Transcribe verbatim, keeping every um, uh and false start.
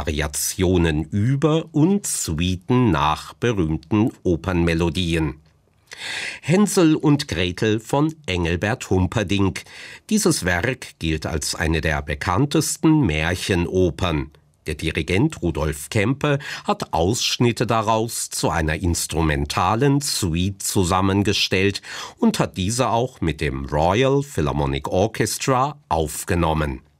Variationen über und Suiten nach berühmten Opernmelodien. Hänsel und Gretel von Engelbert Humperdinck. Dieses Werk gilt als eine der bekanntesten Märchenopern. Der Dirigent Rudolf Kempe hat Ausschnitte daraus zu einer instrumentalen Suite zusammengestellt und hat diese auch mit dem Royal Philharmonic Orchestra aufgenommen.